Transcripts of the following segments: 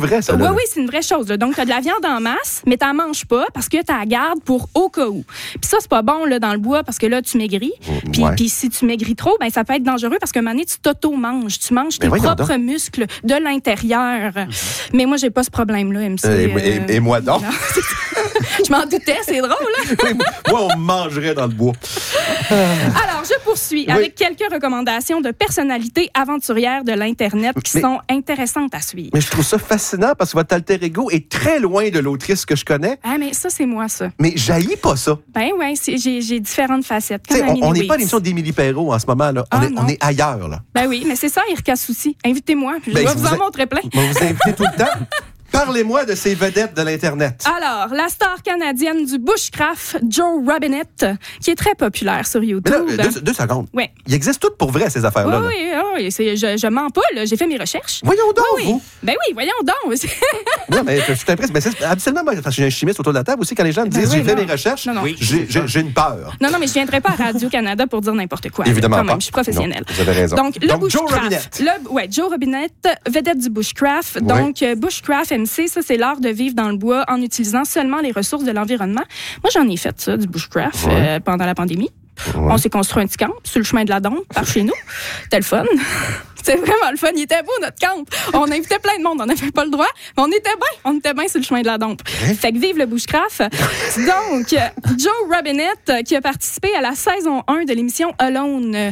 vrai, ça? Oui, c'est une vraie chose. Là. Donc, tu as de la viande en masse, mais tu n'en manges pas parce que tu la gardes pour au cas où. Puis ça, c'est pas bon là, dans le bois parce que là, tu maigris. Puis si tu maigris trop, ben ça peut être dangereux parce qu'à un moment donné, tu t'auto-manges. Tu manges tes propres muscles de l'intérieur. Mais moi, j'ai pas ce problème-là, MC. Et moi donc? Je m'en doutais, c'est drôle. Hein? Moi, on me mangerait dans le bois. Alors, je poursuis avec quelques recommandations de personnalités aventurières de l'Internet qui sont intéressantes à suivre. Mais je trouve ça fascinant parce que votre alter ego est très loin de l'autrice que je connais. Ah, mais ça, c'est moi, ça. Mais j'haïs pas ça. Ben oui, j'ai différentes facettes. On n'est pas à l'émission d'Émilie Perrault en ce moment. Là. On est ailleurs. Là. Ben oui, mais c'est ça, Erika Soucy. Invitez-moi, je vais vous en montrer plein. Je vais vous inviter tout le temps. Parlez-moi de ces vedettes de l'Internet. Alors, la star canadienne du bushcraft, Joe Robinette, qui est très populaire sur YouTube. Mais là, deux secondes. Oui. Il existe tout pour vrai, ces affaires-là. Oui. Je mens pas, là. J'ai fait mes recherches. Voyons donc, vous. Ben oui, voyons donc. Non, mais je suis impressionné. Mais c'est absolument, parce que j'ai un chimiste autour de la table aussi, quand les gens me disent j'ai fait mes recherches, j'ai une peur. Non, mais je viendrai pas à Radio-Canada pour dire n'importe quoi. Évidemment quand même, je suis professionnelle. Non, vous avez raison. Donc Joe Robinette. Joe Robinette, vedette du bushcraft. Donc, bushcraft MC, ça, c'est l'art de vivre dans le bois en utilisant seulement les ressources de l'environnement. Moi, j'en ai fait ça, du bushcraft, pendant la pandémie. On s'est construit un petit camp sur le chemin de la Dompe, par chez nous. C'était le fun. C'était vraiment le fun. Il était beau, notre camp. On invitait plein de monde. On n'avait pas le droit, mais on était bien sur le chemin de la Dompe. Fait que vive le bushcraft. Donc, Joe Robinette, qui a participé à la saison 1 de l'émission Alone.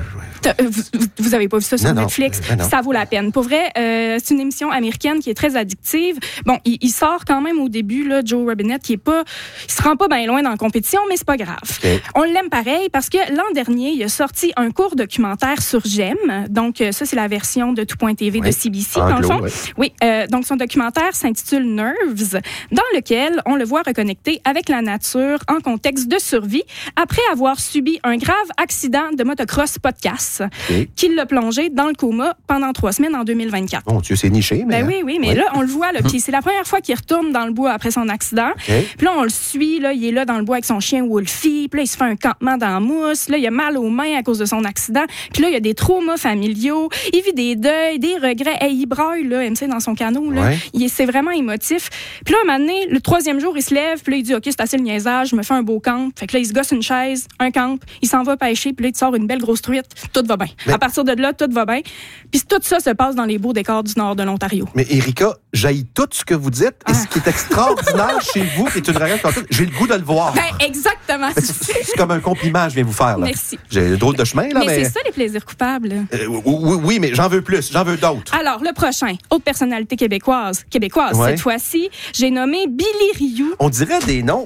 Vous avez pas vu ça sur Netflix? Non. Ça vaut la peine. Pour vrai, c'est une émission américaine qui est très addictive. Bon, il sort quand même au début, là, Joe Robinette, il se rend pas bien loin dans la compétition, mais c'est pas grave. Okay. On l'aime pareil parce que l'an dernier, il a sorti un court documentaire sur GEM. Donc, ça, c'est la version de Tout.tv de CBC, dans le fond. Oui, donc son documentaire s'intitule Nerves, dans lequel on le voit reconnecter avec la nature en contexte de survie après avoir subi un grave accident de motocross podcast qui l'a plongé dans le coma pendant 3 semaines en 2024. Mon Dieu, c'est niché, mais... Ben oui, mais là, on le voit, là, puis c'est la première fois qu'il retourne dans le bois après son accident. Puis là, on le suit, là, il est là dans le bois avec son chien Wolfie, puis là, il se fait un campement dans la mousse, là, il a mal aux mains à cause de son accident, puis là, il y a des traumas familiaux, il vit des deuils, des regrets, il braille, là, MC, dans son canot, là. C'est vraiment émotif. Puis là, un moment donné, le 3e jour, il se lève, puis là, il dit, OK, c'est assez le niaisage, je me fais un beau camp. Fait que là, il se gosse une chaise, un camp, il s'en va pêcher, puis là, il sort une belle grosse truite, tout va bien. À partir de là, tout va bien. Puis tout ça se passe dans les beaux décors du nord de l'Ontario. Mais Erika, j'haïs tout ce que vous dites, et ce qui est extraordinaire chez vous, qui est une raison comme j'ai le goût de le voir. Ben, exactement. C'est comme un compliment, je viens vous faire, là. Merci. J'ai drôle de chemin, là, mais c'est ça, les plaisirs coupables. Oui, mais j'en veux plus, j'en veux d'autres. Alors, le prochain, autre personnalité québécoise cette fois-ci, j'ai nommé Billy Rioux. On dirait des noms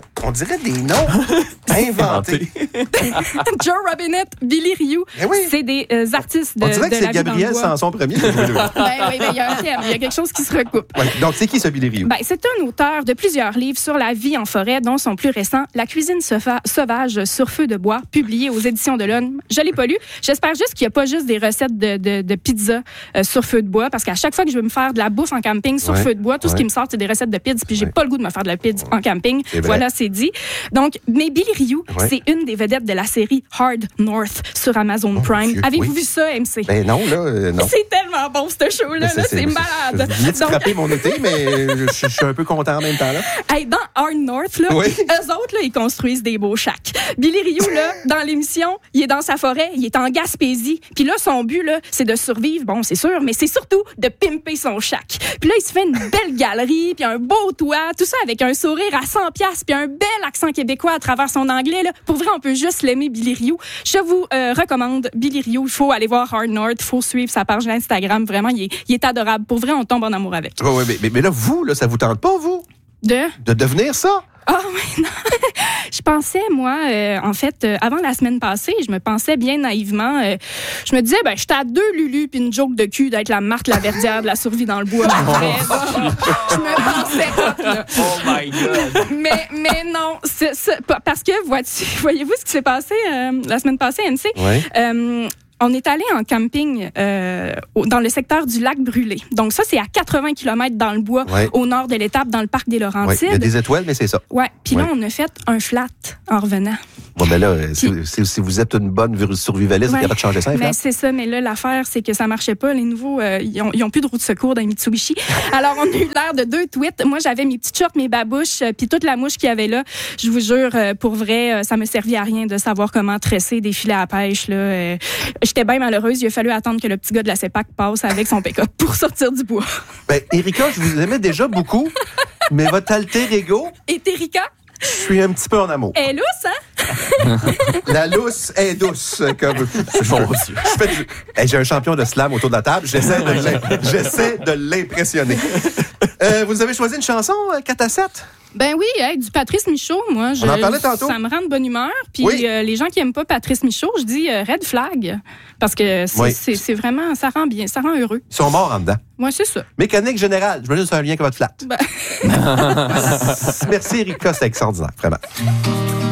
inventés. Joe Robinette, Billy Rioux, c'est des artistes de on dirait que c'est Gabriel Sanson premier. Oui, il y a un thème, il y a quelque chose qui se recoupe. Donc, c'est qui ce Billy Rioux? C'est un auteur de plusieurs livres sur la vie en forêt, dont son plus récent, La cuisine sauvage sur feu de bois, publié aux éditions de l'Homme. Je l'ai pas lu. J'espère juste qu'il n'y a pas juste des recettes de pizza sur feu de bois, parce qu'à chaque fois que je veux me faire de la bouffe en camping sur feu de bois, tout ce qui me sort, c'est des recettes de pizza, puis j'ai pas le goût de me faire de la pizza en camping. Voilà, c'est dit. Donc, mais Billy Rioux, c'est une des vedettes de la série Hard North sur Amazon Prime. Avez-vous vu ça, MC? Ben non, là, non. C'est tellement bon, ce show-là. C'est malade. Vous venez de frapper mon été, mais je suis un peu content en même temps, là. Hey, dans Hard North, là, eux autres, là, ils construisent des beaux shacks. Billy Rioux, là, dans l'émission, il est dans sa forêt, il est en Gaspésie. Puis là, son but, là, c'est de survivre. Bon, c'est sûr, mais c'est surtout de pimper son shack. Puis là, il se fait une belle galerie, puis un beau toit, tout ça avec un sourire à 100$, puis un bel accent québécois à travers son anglais, là. Pour vrai, on peut juste l'aimer, Billy Rioux. Je vous recommande Billy Rioux. Il faut aller voir Hard North, il faut suivre sa page Instagram. Vraiment, il est adorable. Pour vrai, on tombe en amour avec. Oui, mais là, vous, là, ça vous tente pas, vous? De devenir ça? Ah oui, non. Je pensais, moi, en fait, avant la semaine passée, je me pensais bien naïvement, je me disais, j'étais à 2 Lulu puis une joke de cul d'être la Marthe Laverdière de la survie dans le bois. Je me pensais pas, là. Oh my God! Mais non, parce que, voyez-vous ce qui s'est passé la semaine passée, MC? Oui. on est allé en camping dans le secteur du lac Brûlé. Donc ça, c'est à 80 km dans le bois, au nord de l'étape, dans le parc des Laurentides. Il y a des étoiles, mais c'est ça. Ouais. Puis là, on a fait un flat en revenant. Bon, ben là, si vous êtes une bonne survivaliste, vous êtes capable de changer ça, ben, c'est ça, mais là, l'affaire, c'est que ça marchait pas. Les nouveaux, ils ont plus de roue de secours dans les Mitsubishi. Alors, on a eu l'air de 2 tweets. Moi, j'avais mes petites shorts, mes babouches, puis toute la mouche qu'il y avait là. Je vous jure, pour vrai, ça me servait à rien de savoir comment tresser des filets à pêche, là. J'étais bien malheureuse. Il a fallu attendre que le petit gars de la CEPAC passe avec son pick-up pour sortir du bois. Ben, Erika, je vous aimais déjà beaucoup, mais votre alter ego... Et Erika? Je suis un petit peu en amour. Elle est lousse, hein? La lousse est douce. Comme... Mon Dieu. J'ai un champion de slam autour de la table. J'essaie de l'impressionner. Vous avez choisi une chanson, 4-7? Ben oui, du Patrice Michaud, moi. On en parlait tantôt. Ça me rend de bonne humeur. Puis les gens qui n'aiment pas Patrice Michaud, je dis red flag. Parce que c'est vraiment, ça rend bien, ça rend heureux. Ils sont morts en dedans. Oui, c'est ça. Mécanique générale. Je veux juste un lien avec votre flat. Ben... Merci, Erika. C'est extraordinaire, vraiment.